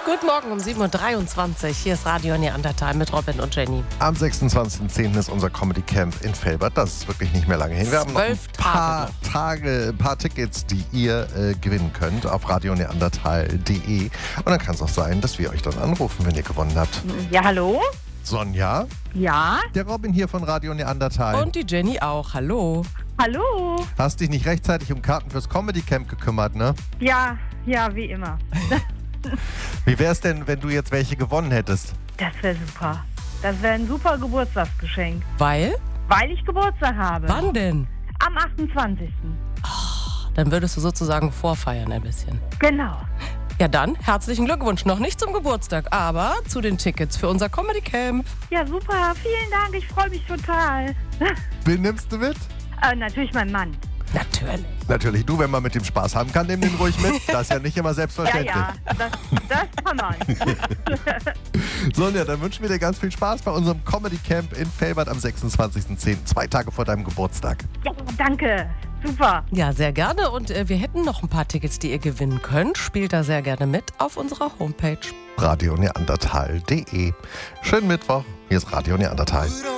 Guten Morgen um 7.23 Uhr. Hier ist Radio Neandertal mit Robin und Jenny. Am 26.10. ist unser Comedy Camp in Felbert. Das ist wirklich nicht mehr lange hin. Wir haben noch ein paar Tickets, die ihr gewinnen könnt auf radioneandertal.de. Und dann kann es auch sein, dass wir euch dann anrufen, wenn ihr gewonnen habt. Ja, hallo? Sonja? Ja? Der Robin hier von Radio Neandertal. Und die Jenny auch. Hallo. Hallo? Hast dich nicht rechtzeitig um Karten fürs Comedy Camp gekümmert, ne? Ja, wie immer. Wie wär's denn, wenn du jetzt welche gewonnen hättest? Das wäre super. Das wäre ein super Geburtstagsgeschenk. Weil? Weil ich Geburtstag habe. Wann denn? Am 28. Dann würdest du sozusagen vorfeiern ein bisschen. Genau. Ja dann, herzlichen Glückwunsch. Noch nicht zum Geburtstag, aber zu den Tickets für unser Comedy Camp. Ja, super. Vielen Dank. Ich freue mich total. Wen nimmst du mit? Natürlich mein Mann. Natürlich, du, wenn man mit dem Spaß haben kann, nimm den ruhig mit. Das ist ja nicht immer selbstverständlich. Ja, das kann man. Sonja, dann wünschen wir dir ganz viel Spaß bei unserem Comedy Camp in Felbert am 26.10., 2 Tage vor deinem Geburtstag. Ja, danke. Super. Ja, sehr gerne. Und wir hätten noch ein paar Tickets, die ihr gewinnen könnt. Spielt da sehr gerne mit auf unserer Homepage. radioneandertal.de. Schönen Mittwoch. Hier ist Radio Neandertal.